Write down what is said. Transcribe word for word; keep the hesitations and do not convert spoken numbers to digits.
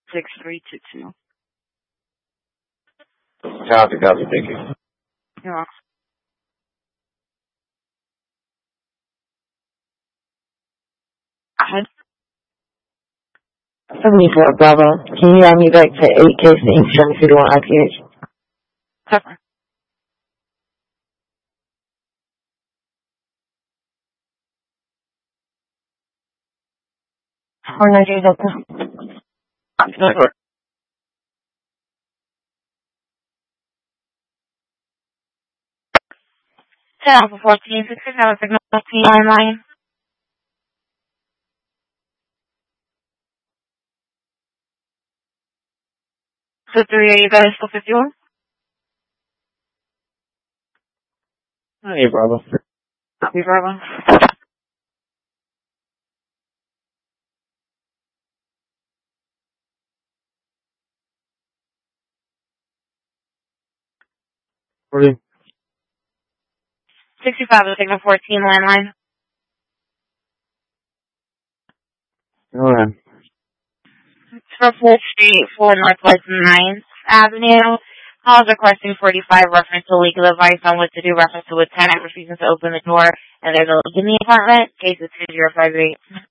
six three two two. Copy, copy, thank you. You're welcome. Ahead. seventy-four Bravo. Can you add me back to eight K Inc seven fifty-one I P H? Cover. four ninety-eight Delta. Sure. ten Alpha fourteen, six six seven signal fourteen line. So three, are you guys still fifty-one? Hey, Bravo. Copy, Bravo. Ready? sixty-five, signal fourteen landline. Go ahead. It's for Full Street, four Northwest ninth Avenue. Calls requesting forty-five, reference to legal advice on what to do, reference to a tenant refusing to open the door, and there's a leak in the apartment. Case is two zero five eight.